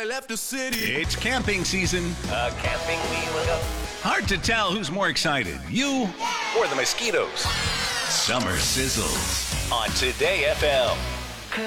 I left the city. It's camping season. Camping we will go. Hard to tell who's more excited, you Or the mosquitoes. Summer Sizzles. On Today FM.